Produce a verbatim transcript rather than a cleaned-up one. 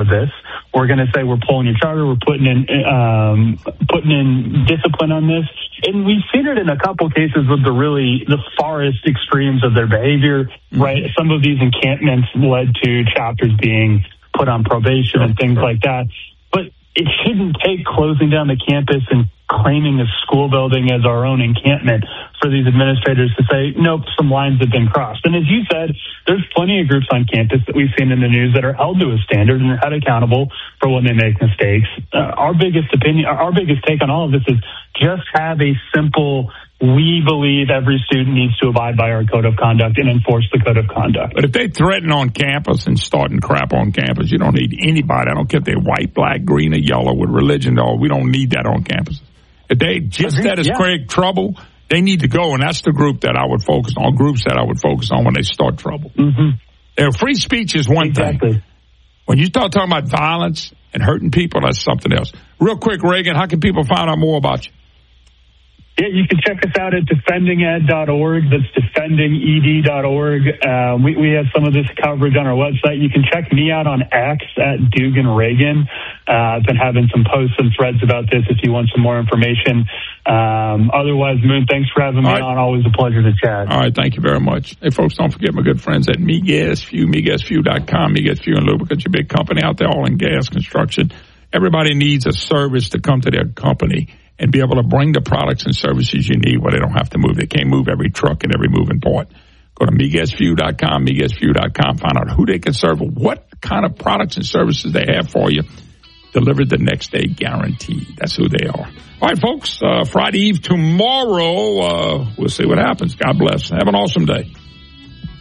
of this. We're going to say we're pulling your charter. We're putting in um, putting in discipline on this. And we've seen it in a couple cases with the really the farthest extremes of their behavior, mm-hmm. right? Some of these encampments led to chapters being put on probation sure, and things sure. like that. But it shouldn't take closing down the campus and claiming a school building as our own encampment for these administrators to say, nope, some lines have been crossed. And as you said, there's plenty of groups on campus that we've seen in the news that are held to a standard and are held accountable for when they make mistakes. Uh, our biggest opinion, our biggest take on all of this is just have a simple, we believe every student needs to abide by our code of conduct and enforce the code of conduct. But if they threaten on campus and starting crap on campus, you don't need anybody. I don't care if they're white, black, green, or yellow with religion. Or we don't need that on campus. If they just that is yeah. create trouble, they need to go, and that's the group that I would focus on, groups that I would focus on when they start trouble. Mm-hmm. Free speech is one exactly. thing. When you start talking about violence and hurting people, that's something else. Real quick, Reagan, how can people find out more about you? Yeah, you can check us out at defending ed dot org. That's defending e d dot org. Uh, we, we have some of this coverage on our website. You can check me out on X at Dugan Reagan. Uh, I've been having some posts and threads about this if you want some more information. Um, otherwise, Moon, thanks for having me right. on. Always a pleasure to chat. All right, thank you very much. Hey, folks, don't forget my good friends at Migas Few, Migas Few dot com, Migas Few and Lubricants, your big company out there, all in gas, construction. Everybody needs a service to come to their company and be able to bring the products and services you need where they don't have to move. They can't move every truck and every moving part. Go to Migas Few dot com, Migas Few dot com. Find out who they can serve, what kind of products and services they have for you. Delivered the next day guaranteed. That's who they are. All right, folks, uh, Friday Eve tomorrow. Uh, we'll see what happens. God bless. Have an awesome day.